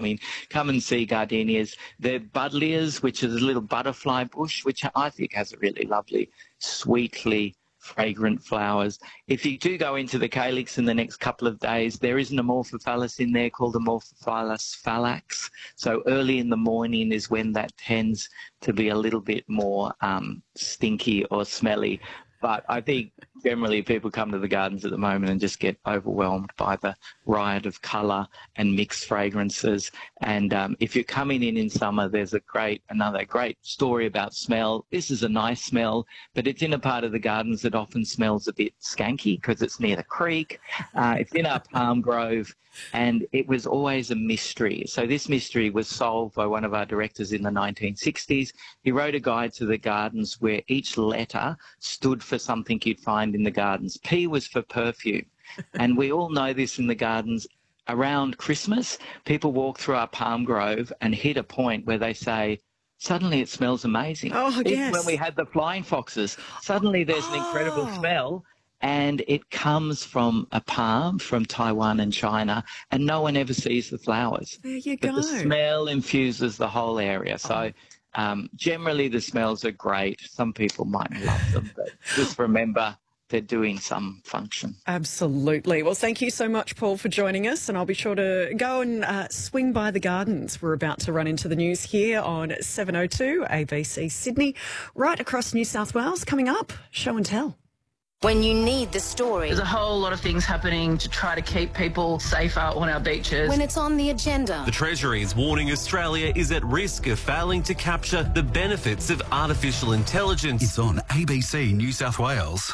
mean, come and see gardenias. The buddleias, which is a little butterfly bush, which I think has a really lovely, sweetly fragrant flowers. If you do go into the calyx in the next couple of days, there is an Amorphophallus in there called Amorphophallus phallax. So early in the morning is when that tends to be a little bit more stinky or smelly. But I think generally people come to the gardens at the moment and just get overwhelmed by the riot of colour and mixed fragrances. And if you're coming in summer, there's another great story about smell. This is a nice smell, but it's in a part of the gardens that often smells a bit skanky because it's near the creek. It's in our palm grove, and it was always a mystery. So this mystery was solved by one of our directors in the 1960s. He wrote a guide to the gardens where each letter stood for something you'd find in the gardens. P was for perfume. And we all know this in the gardens. Around Christmas, people walk through our palm grove and hit a point where they say, suddenly it smells amazing. Oh, Even yes. when we had the flying foxes, suddenly there's an incredible smell. And it comes from a palm from Taiwan and China, and no one ever sees the flowers. There you But go. the smell infuses the whole area. So generally the smells are great. Some people might love them, but just remember they're doing some function. Absolutely. Well, thank you so much, Paul, for joining us, and I'll be sure to go and swing by the gardens. We're about to run into the news here on 702 ABC Sydney, right across New South Wales. Coming up, Show and Tell. When you need the story. There's a whole lot of things happening to try to keep people safer on our beaches. When it's on the agenda. The Treasury is warning Australia is at risk of failing to capture the benefits of artificial intelligence. It's on ABC New South Wales.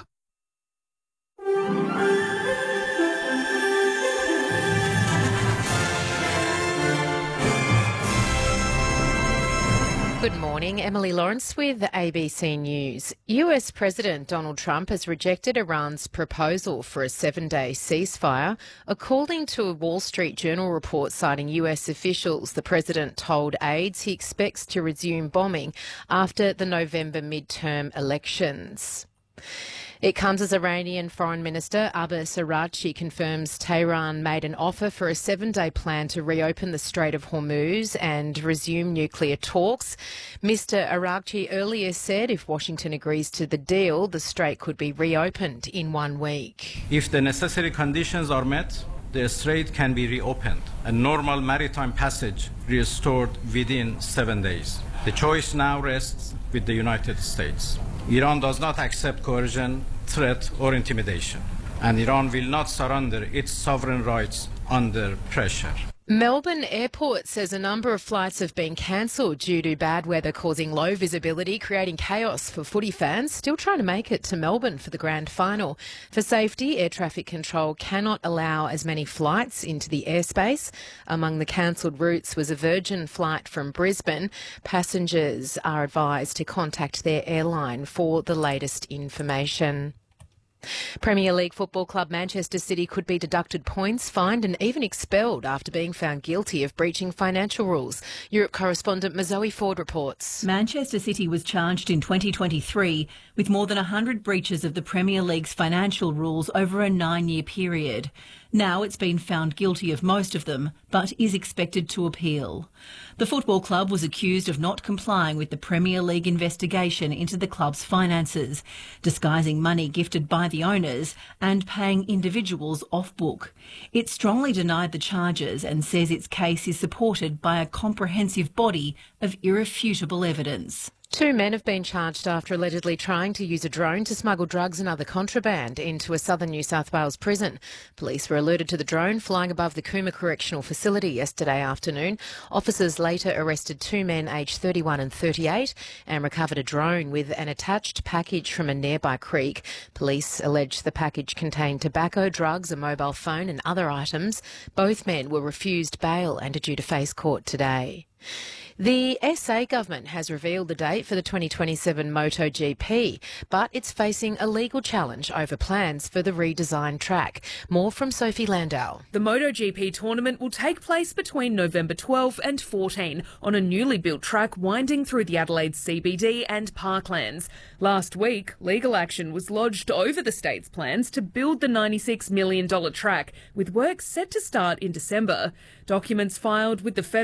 Good morning, Emily Lawrence with ABC News. US President Donald Trump has rejected Iran's proposal for a 7-day ceasefire. According to a Wall Street Journal report citing US officials, the president told aides he expects to resume bombing after the November midterm elections. It comes as Iranian Foreign Minister Abbas Araghchi confirms Tehran made an offer for a 7-day plan to reopen the Strait of Hormuz and resume nuclear talks. Mr Araghchi earlier said if Washington agrees to the deal, the strait could be reopened in 1 week. If the necessary conditions are met, the strait can be reopened and normal maritime passage restored within 7 days. The choice now rests with the United States. Iran does not accept coercion, threat or intimidation, and Iran will not surrender its sovereign rights under pressure. Melbourne Airport says a number of flights have been cancelled due to bad weather causing low visibility, creating chaos for footy fans still trying to make it to Melbourne for the grand final. For safety, air traffic control cannot allow as many flights into the airspace. Among the cancelled routes was a Virgin flight from Brisbane. Passengers are advised to contact their airline for the latest information. Premier League football club Manchester City could be deducted points, fined and even expelled after being found guilty of breaching financial rules. Europe correspondent Mazoe Ford reports. Manchester City was charged in 2023 with more than 100 breaches of the Premier League's financial rules over a 9-year period. Now it's been found guilty of most of them, but is expected to appeal. The football club was accused of not complying with the Premier League investigation into the club's finances, disguising money gifted by the owners and paying individuals off book. It strongly denied the charges and says its case is supported by a comprehensive body of irrefutable evidence. 2 men have been charged after allegedly trying to use a drone to smuggle drugs and other contraband into a southern New South Wales prison. Police were alerted to the drone flying above the Cooma Correctional Facility yesterday afternoon. Officers later arrested 2 men aged 31 and 38 and recovered a drone with an attached package from a nearby creek. Police allege the package contained tobacco, drugs, a mobile phone and other items. Both men were refused bail and are due to face court today. The SA government has revealed the date for the 2027 MotoGP, but it's facing a legal challenge over plans for the redesigned track. More from Sophie Landau. The MotoGP tournament will take place between November 12 and 14 on a newly built track winding through the Adelaide CBD and Parklands. Last week, legal action was lodged over the state's plans to build the $96 million track, with work set to start in December. Documents filed with the federal